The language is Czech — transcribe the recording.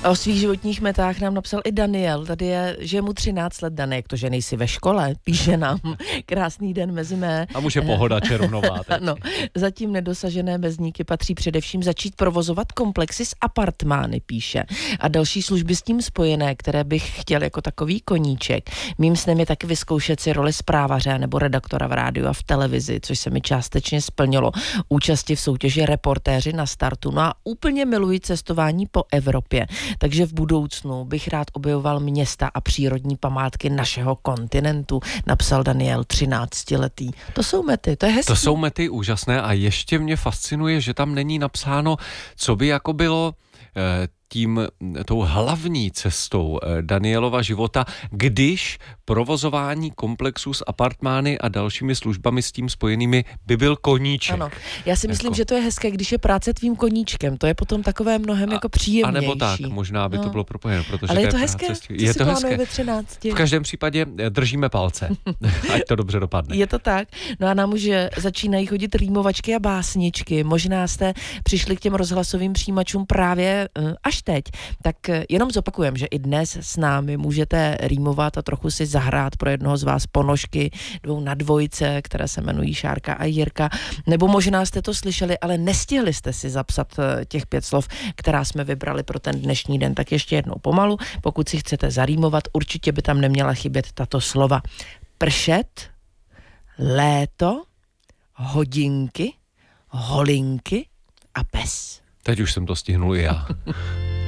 O svých životních metách nám napsal i Daniel. Tady je, že je mu 13 let. Danek, to, že nejsi ve škole, píše nám. Krásný den mezi mé. A už je pohoda červnová. No, zatím nedosažené mezníky patří především začít provozovat komplexy s apartmány, píše. A další služby s tím spojené, které bych chtěl jako takový koníček. Mým snem je taky vyzkoušet si roli zprávaře nebo redaktora v rádiu a v televizi, což se mi částečně splnilo. Účasti v soutěži Reportéři na startu. No a úplně miluji cestování po Evropě. Takže v budoucnu bych rád objevoval města a přírodní památky našeho kontinentu, napsal Daniel, 13letý. To jsou mety, to je hezký. To jsou mety úžasné a ještě mě fascinuje, že tam není napsáno, co by jako bylo tou hlavní cestou Danielova života, když provozování komplexů s apartmány a dalšími službami s tím spojenými by byl koníček. Ano, já si myslím, že to je hezké, když je práce tvým koníčkem, to je potom takové mnohem jako příjemnější. A nebo tak, možná by to bylo propojeno, protože ale je to hezké, je to hezké. Ve 13. V každém případě držíme palce, ať to dobře dopadne. Je to tak. No a nám už začínají chodit rýmovačky a básničky. Možná jste přišli k těm rozhlasovým přijímačům právě až teď. Tak jenom zopakujem, že i dnes s námi můžete rýmovat a trochu si zahrát pro jednoho z vás ponožky 2 na 2, které se jmenují Šárka a Jirka. Nebo možná jste to slyšeli, ale nestihli jste si zapsat těch 5 slov, která jsme vybrali pro ten dnešní den. Tak ještě jednou pomalu, pokud si chcete zarýmovat, určitě by tam neměla chybět tato slova. Pršet, léto, hodinky, holinky a pes. Teď už jsem to stihnul i já.